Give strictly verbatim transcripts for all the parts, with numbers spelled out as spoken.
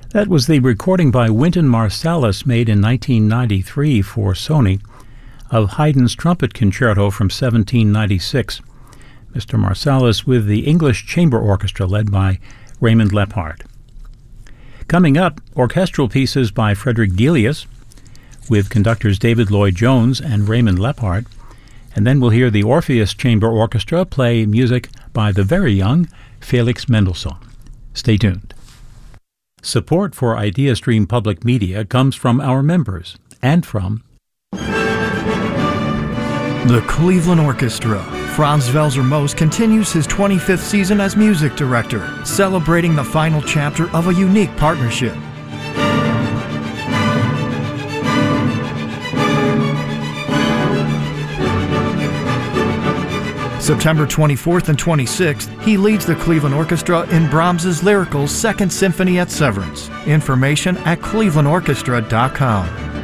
That was the recording by Wynton Marsalis made in nineteen ninety-three for Sony of Haydn's Trumpet Concerto from seventeen ninety-six. Mister Marsalis with the English Chamber Orchestra led by Raymond Lephart. Coming up, orchestral pieces by Frederick Delius with conductors David Lloyd-Jones and Raymond Lephart. And then we'll hear the Orpheus Chamber Orchestra play music by the very young Felix Mendelssohn. Stay tuned. Support for IdeaStream Public Media comes from our members and from the Cleveland Orchestra. Franz Welser Most continues his twenty-fifth season as music director, celebrating the final chapter of a unique partnership. September twenty-fourth and twenty-sixth, he leads the Cleveland Orchestra in Brahms's Lyrical's Second Symphony at Severance. Information at cleveland orchestra dot com.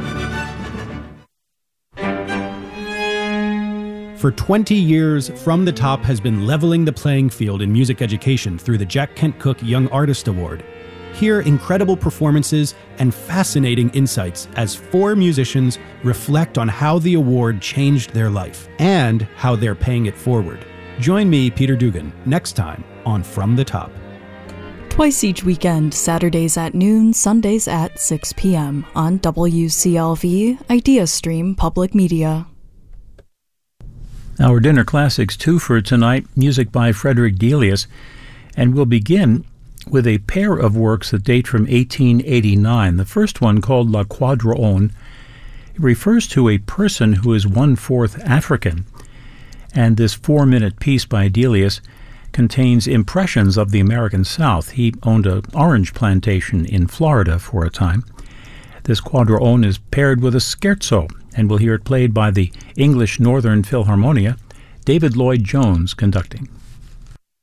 For twenty years, From the Top has been leveling the playing field in music education through the Jack Kent Cooke Young Artist Award. Hear incredible performances and fascinating insights as four musicians reflect on how the award changed their life and how they're paying it forward. Join me, Peter Dugan, next time on From the Top. Twice each weekend, Saturdays at noon, Sundays at six p.m. on W C L V, IdeaStream Public Media. Our Dinner Classics two for tonight, music by Frederick Delius, and we'll begin with a pair of works that date from eighteen eighty-nine. The first one, called La Quadrone, it refers to a person who is one-fourth African, and this four-minute piece by Delius contains impressions of the American South. He owned an orange plantation in Florida for a time. This quadrone is paired with a scherzo, and we'll hear it played by the English Northern Philharmonia, David Lloyd-Jones conducting.